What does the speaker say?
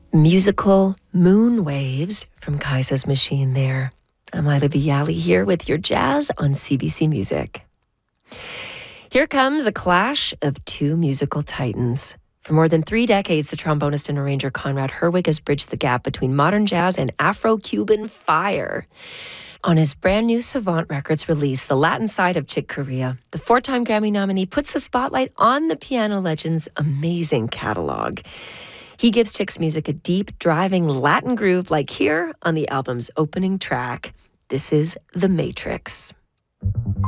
Musical Moon Waves from Kaisa's Machine there. I'm Lila Viali here with your jazz on CBC Music. Here comes a clash of two musical titans. For more than 3 decades, the trombonist and arranger Conrad Herwig has bridged the gap between modern jazz and Afro-Cuban fire. On his brand new Savant Records release, The Latin Side of Chick Corea, the 4-time Grammy nominee puts the spotlight on the piano legend's amazing catalog. He gives Chick's music a deep, driving Latin groove like here on the album's opening track. This is The Matrix.